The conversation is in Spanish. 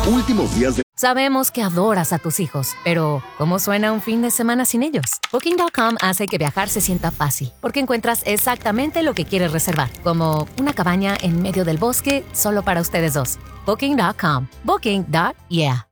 Últimos días de... Sabemos que adoras a tus hijos, pero ¿cómo suena un fin de semana sin ellos? Booking.com hace que viajar se sienta fácil, porque encuentras exactamente lo que quieres reservar, como una cabaña en medio del bosque solo para ustedes dos. Booking.com. Booking.yeah.